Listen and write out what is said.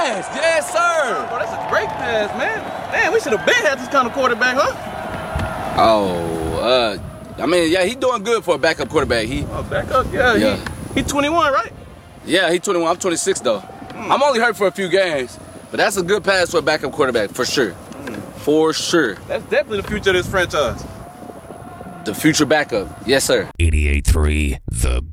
pass. Yes, sir. Bro, that's a great pass, man. Man, we should have been had this kind of quarterback, huh? Oh, I mean, yeah, he doing good for a backup quarterback. Backup? Yeah. He 21, right? Yeah, he 21. I'm 26 though. I'm only hurt for a few games, but that's a good pass for a backup quarterback for sure. For sure. That's definitely the future of this franchise. The future backup. Yes, sir. 88.3 The